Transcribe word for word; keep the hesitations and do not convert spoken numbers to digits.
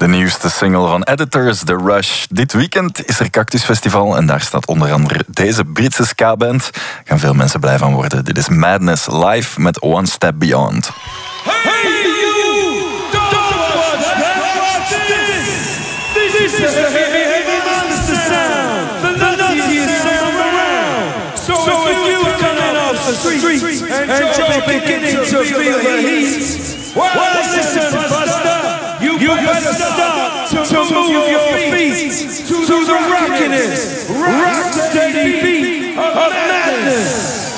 De nieuwste single van Editors, The Rush. Dit weekend is er Cactus Festival en daar staat onder andere deze Britse ska-band. Daar gaan veel mensen blij van worden. Dit is Madness live met One Step Beyond. Hey you! Don't watch that! This! This is the heavy, heavy monster sound! The nuttiest sound around! So if you're coming off the street and you're beginning to feel the heat, well listen, Buster! You better start to move your feet to the rockiness, rock steady beat of madness.